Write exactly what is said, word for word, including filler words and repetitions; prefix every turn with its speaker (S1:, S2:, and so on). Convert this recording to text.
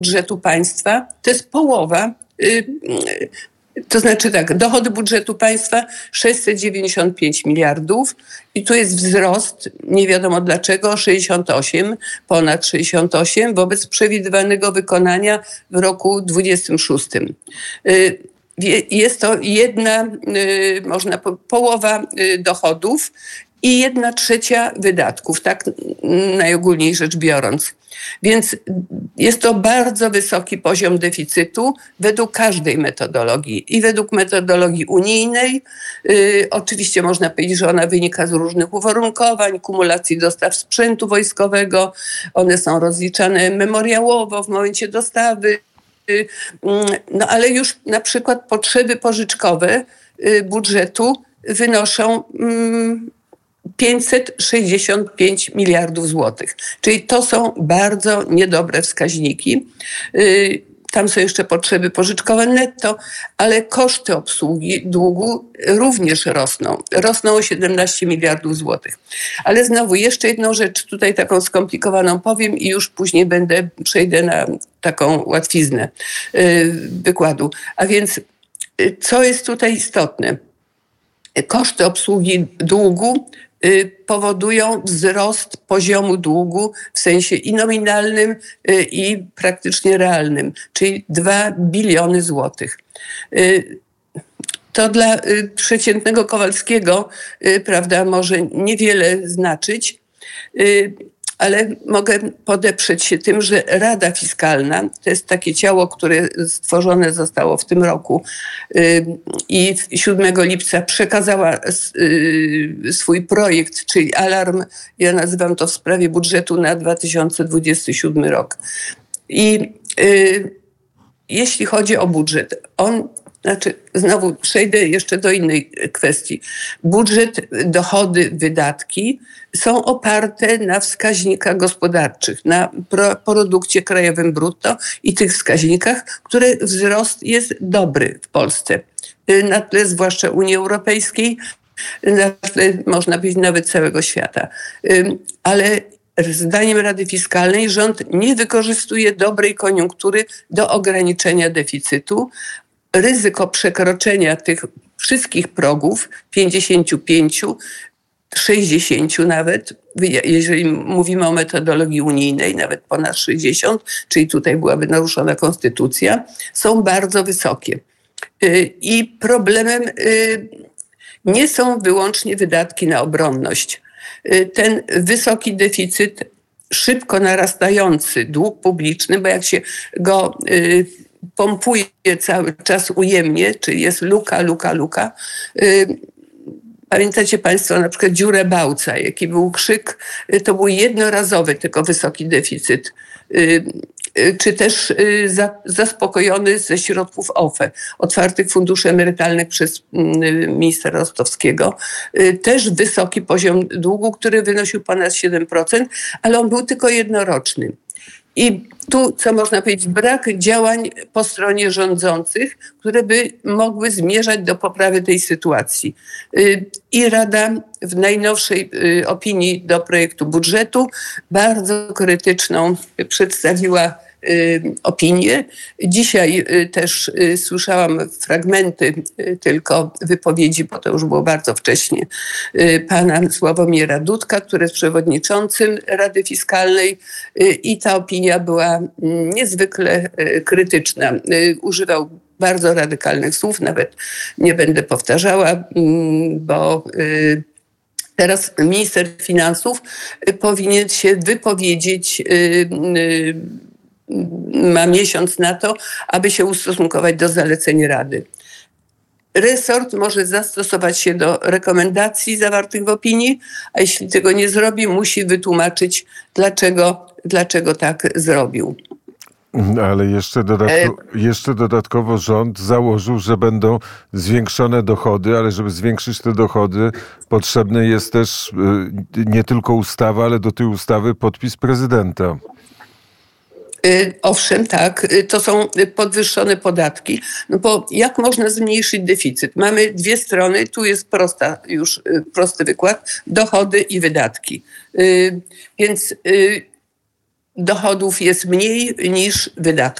S1: budżetu państwa to jest połowa. To znaczy tak, dochody budżetu państwa sześćset dziewięćdziesiąt pięć miliardów i tu jest wzrost, nie wiadomo dlaczego, sześćdziesiąt osiem, ponad sześćdziesiąt osiem wobec przewidywanego wykonania w roku dwudziestym szóstym. Jest to jedna, można powiedzieć, połowa dochodów i jedna trzecia wydatków, tak najogólniej rzecz biorąc. Więc jest to bardzo wysoki poziom deficytu według każdej metodologii i według metodologii unijnej. Yy, oczywiście można powiedzieć, że ona wynika z różnych uwarunkowań, kumulacji dostaw sprzętu wojskowego. One są rozliczane memoriałowo w momencie dostawy. Yy, no ale już na przykład potrzeby pożyczkowe yy, budżetu wynoszą yy, pięćset sześćdziesiąt pięć miliardów złotych. Czyli to są bardzo niedobre wskaźniki. Tam są jeszcze potrzeby pożyczkowe netto, ale koszty obsługi długu również rosną. Rosną o siedemnaście miliardów złotych. Ale znowu jeszcze jedną rzecz tutaj taką skomplikowaną powiem i już później będę, przejdę na taką łatwiznę wykładu. A więc co jest tutaj istotne? Koszty obsługi długu powodują wzrost poziomu długu w sensie i nominalnym, i praktycznie realnym, czyli dwa biliony złotych. To dla przeciętnego Kowalskiego, prawda, może niewiele znaczyć, ale mogę podeprzeć się tym, że Rada Fiskalna to jest takie ciało, które stworzone zostało w tym roku i siódmego lipca przekazała swój projekt, czyli alarm, ja nazywam to w sprawie budżetu na dwa tysiące dwudziesty siódmy rok. I jeśli chodzi o budżet, on Znaczy, znowu przejdę jeszcze do innej kwestii. Budżet, dochody, wydatki są oparte na wskaźnikach gospodarczych, na pro, produkcie krajowym brutto i tych wskaźnikach, które wzrost jest dobry w Polsce. Na tle zwłaszcza Unii Europejskiej, na tle można powiedzieć nawet całego świata. Ale zdaniem Rady Fiskalnej rząd nie wykorzystuje dobrej koniunktury do ograniczenia deficytu. Ryzyko przekroczenia tych wszystkich progów, pięćdziesięciu pięciu, sześćdziesięciu nawet, jeżeli mówimy o metodologii unijnej, nawet ponad sześćdziesiąt, czyli tutaj byłaby naruszona konstytucja, są bardzo wysokie. I problemem nie są wyłącznie wydatki na obronność. Ten wysoki deficyt, szybko narastający dług publiczny, bo jak się go pompuje cały czas ujemnie, czyli jest luka, luka, luka. Pamiętacie Państwo na przykład dziurę Bałca, jaki był krzyk, to był jednorazowy tylko wysoki deficyt. Czy też zaspokojony ze środków O F E, otwartych funduszy emerytalnych przez ministra Rostowskiego. Też wysoki poziom długu, który wynosił ponad siedem procent, ale on był tylko jednoroczny. I tu, co można powiedzieć, brak działań po stronie rządzących, które by mogły zmierzać do poprawy tej sytuacji. I Rada w najnowszej opinii do projektu budżetu bardzo krytyczną przedstawiła opinię. Dzisiaj też słyszałam fragmenty tylko wypowiedzi, bo to już było bardzo wcześnie, pana Sławomira Dudka, który jest przewodniczącym Rady Fiskalnej i ta opinia była niezwykle krytyczna. Używał bardzo radykalnych słów, nawet nie będę powtarzała, bo teraz minister finansów powinien się wypowiedzieć, ma miesiąc na to, aby się ustosunkować do zaleceń Rady. Resort może zastosować się do rekomendacji zawartych w opinii, a jeśli tego nie zrobi, musi wytłumaczyć, dlaczego, dlaczego tak zrobił.
S2: Ale jeszcze, dodatko, jeszcze dodatkowo rząd założył, że będą zwiększone dochody, ale żeby zwiększyć te dochody, potrzebny jest też nie tylko ustawa, ale do tej ustawy podpis prezydenta.
S1: Owszem, tak, to są podwyższone podatki, no bo jak można zmniejszyć deficyt? Mamy dwie strony, tu jest prosta, już prosty wykład, dochody i wydatki. Więc dochodów jest mniej niż wydatków.